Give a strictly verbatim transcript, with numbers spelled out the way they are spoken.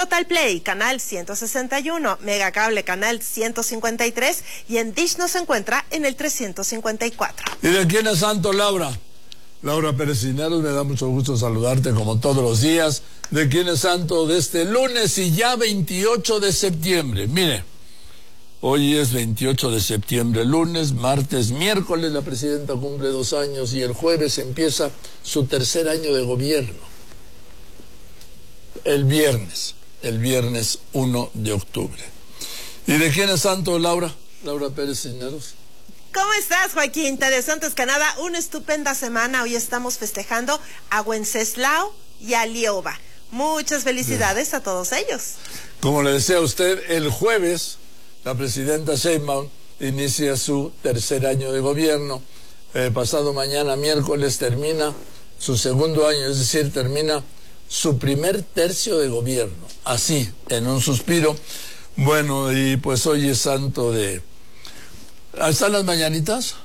Total Play, canal ciento sesenta y uno, Megacable, canal ciento cincuenta y tres, y en Dish nos encuentra en el trescientos cincuenta y cuatro. ¿Y de quién es santo, Laura? Laura Pérez Cisneros, me da mucho gusto saludarte como todos los días. ¿De quién es santo? De este lunes y ya veintiocho de septiembre. Mire, hoy es veintiocho de septiembre, lunes, martes, miércoles la presidenta cumple dos años y el jueves empieza su tercer año de gobierno. El viernes, el viernes uno de octubre. ¿Y de quién es santo, Laura? Laura Pérez Cisneros. ¿Cómo estás, Joaquín? Te deseo antes que nada una estupenda semana. Hoy estamos festejando a Wenceslao y a Lioba. Muchas felicidades a todos ellos. Como le decía a usted, el jueves la presidenta Sheinbaum inicia su tercer año de gobierno. Eh, pasado mañana, miércoles, termina su segundo año, es decir, termina su primer tercio de gobierno. Así, en un suspiro. Bueno, y pues hoy es santo de... ¿Están las mañanitas?